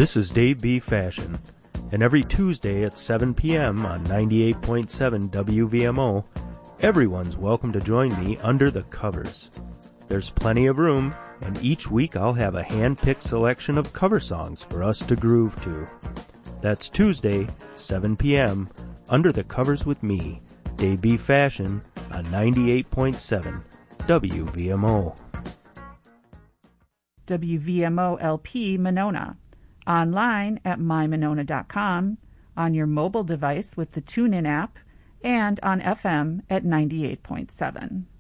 This is Dave B. Fashion, and every Tuesday at 7 p.m. on 98.7 WVMO, everyone's welcome to join me under the covers. There's plenty of room, and each week I'll have a hand-picked selection of cover songs for us to groove to. That's Tuesday, 7 p.m., Under the Covers with me, Dave B. Fashion, on 98.7 WVMO. WVMO LP Monona. Online at mymonona.com, on your mobile device with the TuneIn app, and on FM at 98.7.